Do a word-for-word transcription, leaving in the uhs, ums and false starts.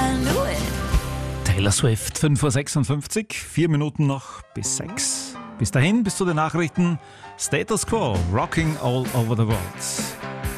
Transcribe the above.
Taylor Swift, fünf Uhr sechsundfünfzig, vier Minuten noch bis sechs. Bis dahin, bis zu den Nachrichten. Status Quo, Rocking All Over the World.